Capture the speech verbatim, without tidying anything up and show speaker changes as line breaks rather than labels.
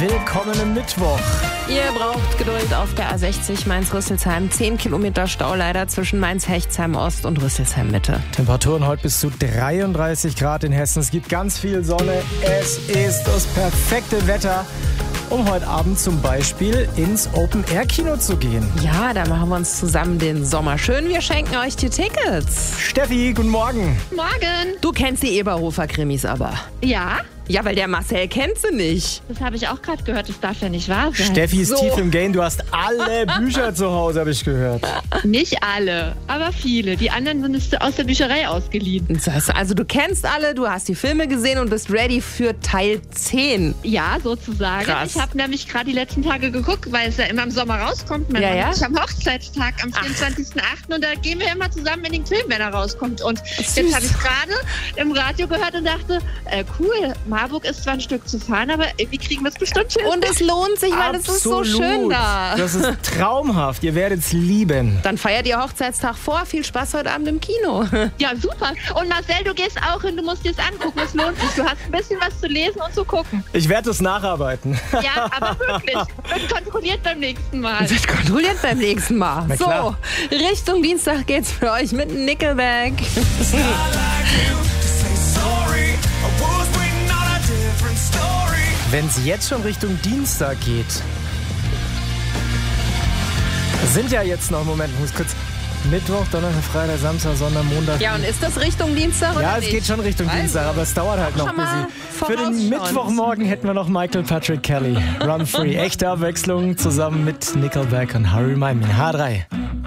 Willkommen im Mittwoch.
Ihr braucht Geduld auf der A sechzig Mainz-Rüsselsheim. zehn Kilometer Stau leider zwischen Mainz-Hechtsheim-Ost und Rüsselsheim-Mitte.
Temperaturen heute bis zu dreiunddreißig Grad in Hessen. Es gibt ganz viel Sonne. Es ist das perfekte Wetter, um heute Abend zum Beispiel ins Open-Air-Kino zu gehen.
Ja, da machen wir uns zusammen den Sommer schön. Wir schenken euch die Tickets.
Steffi, guten Morgen.
Morgen.
Du kennst die Eberhofer-Krimis aber.
Ja,
Ja, weil der Marcel kennt sie nicht.
das habe ich auch gerade gehört. Das darf ja nicht wahr sein.
Steffi ist
So.
tief im Game. Du hast alle Bücher zu Hause, habe ich gehört.
Nicht alle, aber viele. Die anderen sind es aus der Bücherei ausgeliehen.
Das, also du kennst alle, du hast die Filme gesehen und bist ready für Teil zehn.
Ja, sozusagen.
Krass.
Ich habe nämlich gerade die letzten Tage geguckt, weil es ja immer im Sommer rauskommt. Mein
Ja,
Mann
ja.
und ich am Hochzeitstag am vierundzwanzigsten achten und da gehen wir immer zusammen in den Film, wenn er rauskommt. Und
Süß.
jetzt habe ich gerade im Radio gehört und dachte, äh, cool, Marburg ist zwar ein Stück zu fahren, aber irgendwie kriegen wir es bestimmt hin.
Und es lohnt sich, weil es ist so schön da.
Das ist traumhaft. Ihr werdet es lieben.
Dann feiert ihr Hochzeitstag vor. Viel Spaß heute Abend im Kino.
Ja, super. Und Marcel, du gehst auch hin, du musst dir es angucken, es lohnt sich. Du hast ein bisschen was zu lesen und zu gucken.
Ich werde es nacharbeiten.
Ja, aber wirklich. Wird kontrolliert beim nächsten Mal.
Wird kontrolliert beim nächsten Mal.
Na
So,
klar.
Richtung Dienstag geht's für euch mit Nickelback.
Wenn es jetzt schon Richtung Dienstag geht, sind ja jetzt noch, Moment, ich muss kurz, Mittwoch, Donnerstag, Freitag, Samstag, Sonntag, Montag.
Ja, und ist das Richtung Dienstag oder
Ja, es
nicht?
geht schon Richtung
Also,
Dienstag, aber es dauert halt noch
schon
bis
mal
sie. Für den
vorausschauen.
Mittwochmorgen hätten wir noch Michael Patrick Kelly. Run Free. Echte Abwechslung zusammen mit Nickelback und Harry Remind Me. H drei.